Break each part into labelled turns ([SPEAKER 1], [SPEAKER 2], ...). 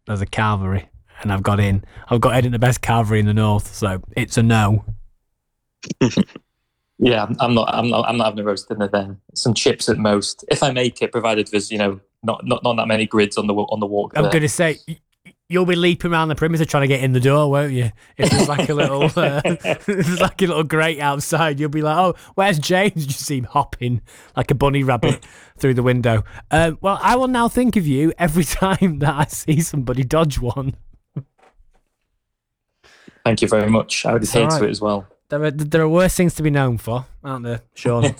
[SPEAKER 1] as a cavalry, and I've got in. I've got in the best cavalry in the north, so it's a no.
[SPEAKER 2] Yeah, I'm not having a roast dinner then. Some chips at most, if I make it, provided there's not that many grids on the walk.
[SPEAKER 1] I'm going to say you'll be leaping around the perimeter trying to get in the door, won't you? If there's like a little, there's like a little grate outside, you'll be like, "Oh, where's James?" You see him hopping like a bunny rabbit through the window. Well, I will now think of you every time that I see somebody dodge one.
[SPEAKER 2] Thank you very much. I would adhere to it as well.
[SPEAKER 1] There are worse things to be known for, aren't there, Sean?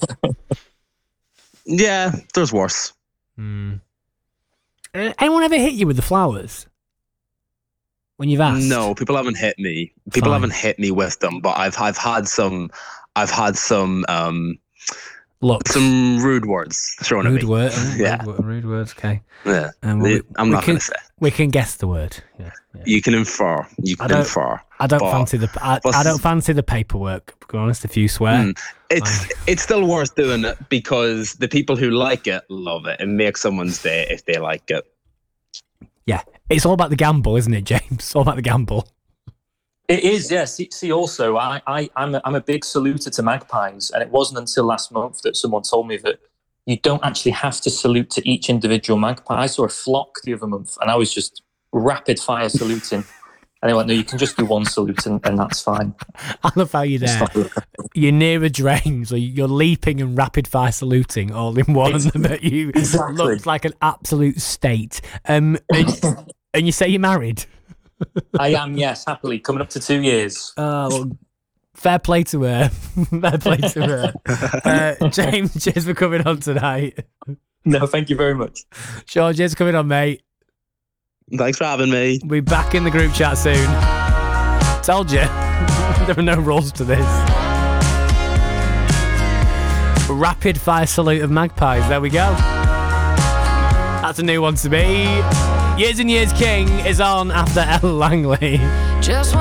[SPEAKER 3] Yeah, there's worse.
[SPEAKER 1] Anyone ever hit you with the flowers when you've asked?
[SPEAKER 3] No, people haven't hit me. People haven't hit me with them, but I've had some.
[SPEAKER 1] Look,
[SPEAKER 3] some rude words thrown at me.
[SPEAKER 1] Rude words. Okay.
[SPEAKER 3] Yeah,
[SPEAKER 1] I'm not going to say. We can guess the word. Yeah.
[SPEAKER 3] You can infer.
[SPEAKER 1] I don't fancy the paperwork. To be honest, if you swear,
[SPEAKER 3] it's still worth doing it because the people who like it love it. It makes someone's day if they like it.
[SPEAKER 1] Yeah, it's all about the gamble, isn't it, James? It's all about the gamble.
[SPEAKER 2] It is, yeah. See, also, I'm a big saluter to magpies, and it wasn't until last month that someone told me that you don't actually have to salute to each individual magpie. I saw a flock the other month, and I was just rapid fire saluting. And they went, no, you can just do one salute, and that's fine.
[SPEAKER 1] I love how you're there. You're near a drain, so you're leaping and rapid fire saluting all in one. But you looked like an absolute state. And you say you're married?
[SPEAKER 2] I am, yes, happily. Coming up to 2 years.
[SPEAKER 1] Well, fair play to her. Fair play to her. James, cheers for coming on tonight.
[SPEAKER 2] No, thank you very much.
[SPEAKER 1] Sean, cheers for coming on, mate.
[SPEAKER 3] Thanks for having me.
[SPEAKER 1] We'll be back in the group chat soon. Told you. There are no rules to this. Rapid fire salute of magpies. There we go. That's a new one to me. Years and Years King is on after Elle Langley.